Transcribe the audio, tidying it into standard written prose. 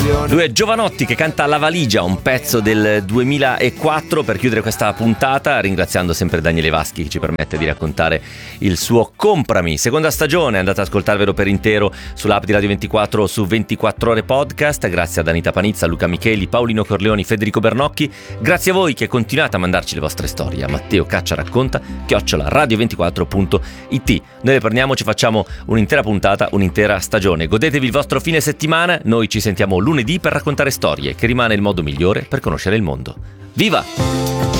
Lui è Giovanotti che canta La valigia, un pezzo del 2004, per chiudere questa puntata, ringraziando sempre Daniele Vaschi che ci permette di raccontare il suo Comprami. Seconda stagione, andate ad ascoltarvelo per intero sull'app di Radio 24 o su 24 Ore Podcast. Grazie ad Anita Panizza, Luca Micheli, Paolino Corleoni, Federico Bernocchi. Grazie a voi che continuate a mandarci le vostre storie a matteo@radio24.it. Noi le prendiamo, ci facciamo un'intera puntata, un'intera stagione. Godetevi il vostro fine settimana, noi ci sentiamo lunedì per raccontare storie, che rimane il modo migliore per conoscere il mondo. Viva!